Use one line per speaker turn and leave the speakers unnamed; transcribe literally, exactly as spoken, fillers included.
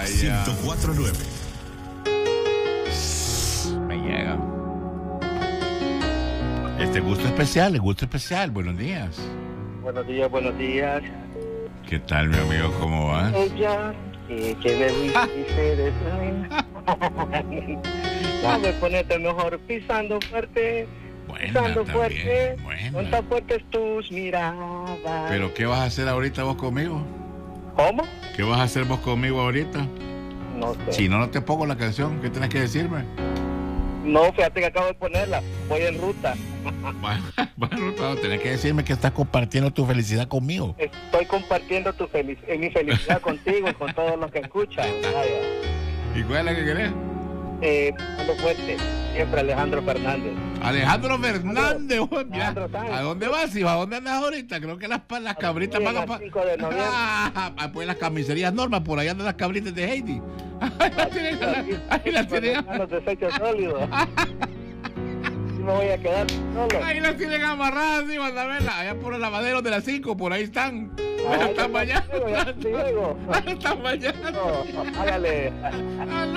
ciento cuatro punto nueve.
Me llega. Este gusto especial, el gusto especial. Buenos días.
Buenos días, buenos días.
¿Qué tal, mi amigo? ¿Cómo vas?
Ella, que, que le dice de Sabe ponerte mejor pisando fuerte.
Buena,
Pisando
también,
fuerte.
buena.
Con tan fuertes tus miradas.
¿Pero qué vas a hacer ahorita vos conmigo?
¿Cómo?
¿Qué vas a hacer vos conmigo ahorita?
No sé.
Si no, no te pongo la canción. ¿Qué tenés que decirme?
No, fíjate que acabo de ponerla. Voy en ruta.
Bueno, bueno, tenés que decirme que estás compartiendo tu felicidad conmigo.
Estoy compartiendo tu felic eh, mi felicidad contigo y con todos los que escuchan. Vaya.
¿Y cuál es la que querés?
Eh, Pisando fuerte. Siempre Alejandro Fernández.
Alejandro Fernández, vos, ya.
Alejandro Sanz.
¿A dónde vas, hijo? ¿A dónde andas ahorita? Creo que las, pa- las cabritas
Sí,
van a...
el
pa-
cinco de noviembre.
Ah, pues las camiserías Norma, por allá andan las cabritas de Heidi. Ahí las tienen, ahí las tienen,
Los desechos sólidos. Sí me voy a quedar solo.
ahí las tienen amarradas, sí, van a verlas. Allá por el lavadero de las cinco, por ahí están.
Ah,
Están
ya
bañando.
te llego, ya te llego.
Están bañando.
No, hágale.
Ah, no.